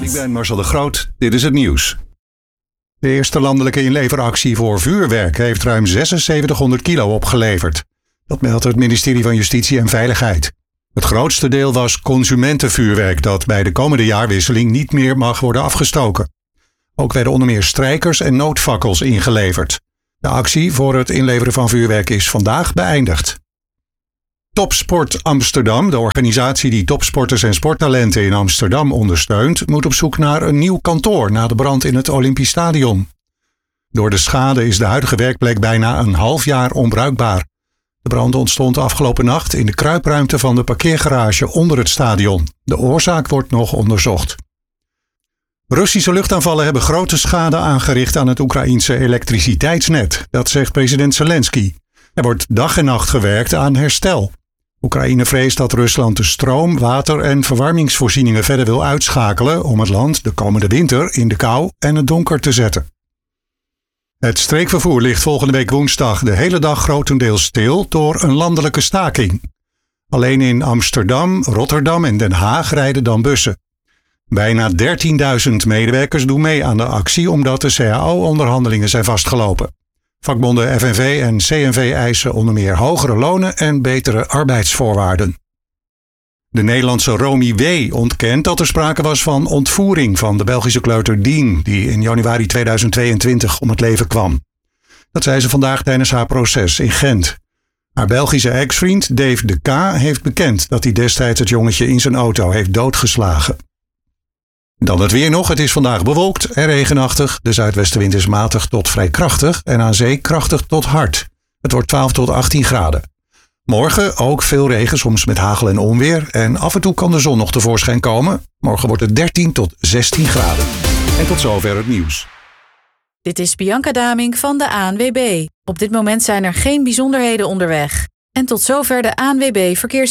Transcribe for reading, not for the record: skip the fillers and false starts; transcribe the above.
Ik ben Marcel de Groot, dit is het nieuws. De eerste landelijke inleveractie voor vuurwerk heeft ruim 7600 kilo opgeleverd. Dat meldt het ministerie van Justitie en Veiligheid. Het grootste deel was consumentenvuurwerk dat bij de komende jaarwisseling niet meer mag worden afgestoken. Ook werden onder meer strijkers en noodfakkels ingeleverd. De actie voor het inleveren van vuurwerk is vandaag beëindigd. Topsport Amsterdam, de organisatie die topsporters en sporttalenten in Amsterdam ondersteunt, moet op zoek naar een nieuw kantoor na de brand in het Olympisch Stadion. Door de schade is de huidige werkplek bijna een half jaar onbruikbaar. De brand ontstond afgelopen nacht in de kruipruimte van de parkeergarage onder het stadion. De oorzaak wordt nog onderzocht. Russische luchtaanvallen hebben grote schade aangericht aan het Oekraïense elektriciteitsnet. Dat zegt president Zelensky. Er wordt dag en nacht gewerkt aan herstel. Oekraïne vreest dat Rusland de stroom, water en verwarmingsvoorzieningen verder wil uitschakelen om het land de komende winter in de kou en het donker te zetten. Het streekvervoer ligt volgende week woensdag de hele dag grotendeels stil door een landelijke staking. Alleen in Amsterdam, Rotterdam en Den Haag rijden dan bussen. Bijna 13.000 medewerkers doen mee aan de actie omdat de CAO-onderhandelingen zijn vastgelopen. Vakbonden FNV en CNV eisen onder meer hogere lonen en betere arbeidsvoorwaarden. De Nederlandse Romy W. ontkent dat er sprake was van ontvoering van de Belgische kleuter Dien, die in januari 2022 om het leven kwam. Dat zei ze vandaag tijdens haar proces in Gent. Haar Belgische ex-vriend Dave de K. heeft bekend dat hij destijds het jongetje in zijn auto heeft doodgeslagen. Dan het weer nog. Het is vandaag bewolkt en regenachtig. De zuidwestenwind is matig tot vrij krachtig en aan zee krachtig tot hard. Het wordt 12 tot 18 graden. Morgen ook veel regen, soms met hagel en onweer. En af en toe kan de zon nog tevoorschijn komen. Morgen wordt het 13 tot 16 graden. En tot zover het nieuws. Dit is Bianca Damink van de ANWB. Op dit moment zijn er geen bijzonderheden onderweg. En tot zover de ANWB verkeers.